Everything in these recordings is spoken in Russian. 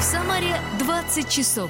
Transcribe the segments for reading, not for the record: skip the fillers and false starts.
Самаре 20 часов.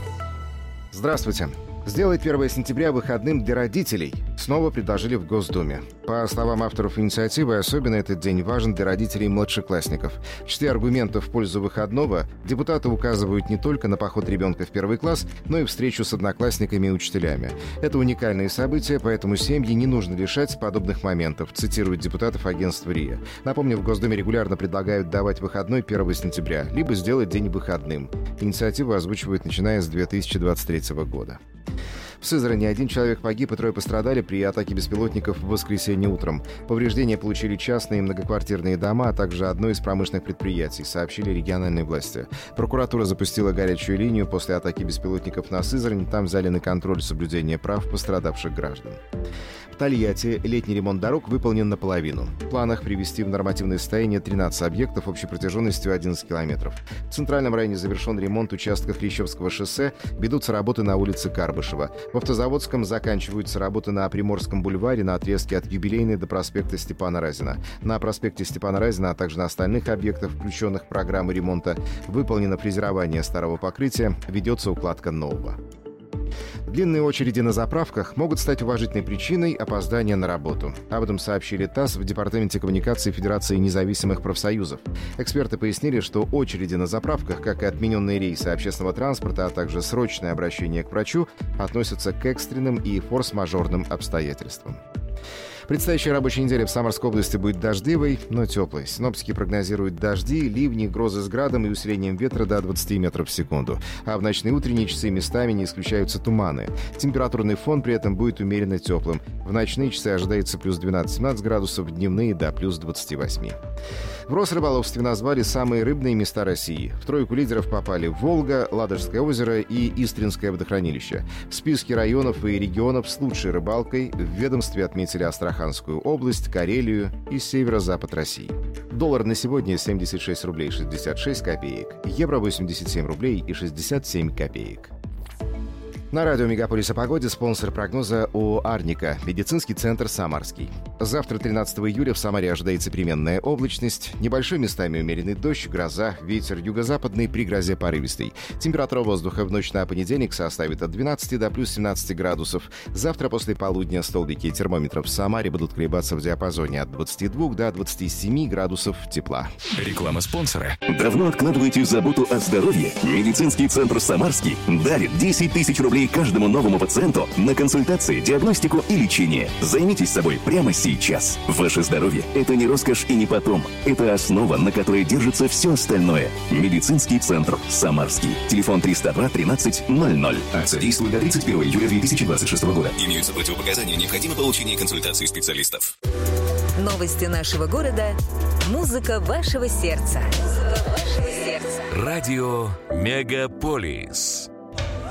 Здравствуйте. Сделать 1 сентября выходным для родителей снова предложили в Госдуме. По словам авторов инициативы, особенно этот день важен для родителей младшеклассников. В числе аргументов в пользу выходного депутаты указывают не только на поход ребенка в первый класс, но и встречу с одноклассниками и учителями. Это уникальные события, поэтому семьи не нужно лишать подобных моментов, цитирует депутатов агентства РИА. Напомню, в Госдуме регулярно предлагают давать выходной 1 сентября, либо сделать день выходным. Инициативу озвучивают, начиная с 2023 года. В Сызрани 1 человек погиб и 3 пострадали при атаке беспилотников в воскресенье утром. Повреждения получили частные многоквартирные дома, а также одно из промышленных предприятий, сообщили региональные власти. Прокуратура запустила горячую линию после атаки беспилотников на Сызрань. Там взяли на контроль соблюдение прав пострадавших граждан. В Тольятти летний ремонт дорог выполнен наполовину. В планах привести в нормативное состояние 13 объектов общей протяженностью 11 километров. В центральном районе завершен ремонт участков Лещевского шоссе, ведутся работы на улице Карбышева. В Автозаводском заканчиваются работы на Приморском бульваре на отрезке от Юбилейной до проспекта Степана Разина. На проспекте Степана Разина, а также на остальных объектах, включенных в программу ремонта, выполнено фрезерование старого покрытия, ведется укладка нового. Длинные очереди на заправках могут стать уважительной причиной опоздания на работу. Об этом сообщили ТАСС в Департаменте коммуникации Федерации независимых профсоюзов. Эксперты пояснили, что очереди на заправках, как и отмененные рейсы общественного транспорта, а также срочное обращение к врачу, относятся к экстренным и форс-мажорным обстоятельствам. Предстоящая рабочая неделя в Самарской области будет дождливой, но теплой. Синоптики прогнозируют дожди, ливни, грозы с градом и усилением ветра до 20 метров в секунду. А в ночные и утренние часы местами не исключаются туманы. Температурный фон при этом будет умеренно теплым. В ночные часы ожидается плюс 12-17 градусов, дневные до плюс 28. В Росрыболовстве назвали самые рыбные места России. В тройку лидеров попали Волга, Ладожское озеро и Истринское водохранилище. В списке районов и регионов с лучшей рыбалкой в ведомстве отметили Астраханскую область, Карелию и северо-запад России. Доллар на сегодня 76 рублей 66 копеек, евро 87 рублей и 67 копеек. На радио «Мегаполис» о погоде спонсор прогноза ООО «Арника», медицинский центр «Самарский». Завтра, 13 июля, в Самаре ожидается переменная облачность, небольшой местами умеренный дождь, гроза, ветер юго-западный, при грозе порывистый. Температура воздуха в ночь на понедельник составит от 12 до плюс 17 градусов. Завтра после полудня столбики термометров в Самаре будут колебаться в диапазоне от 22 до 27 градусов тепла. Реклама спонсора. Давно откладываете заботу о здоровье? Медицинский центр «Самарский» дарит 10 тысяч рублей каждому новому пациенту на консультации, диагностику и лечение. Займитесь собой прямо сейчас. Ваше здоровье – это не роскошь и не потом. Это основа, на которой держится все остальное. Медицинский центр «Самарский». Телефон 302 13 00. Акция действует до 31 июля 2026 года. Имеются противопоказания, необходимо получение консультации специалистов. Новости нашего города. Музыка вашего сердца. Радио «Мегаполис».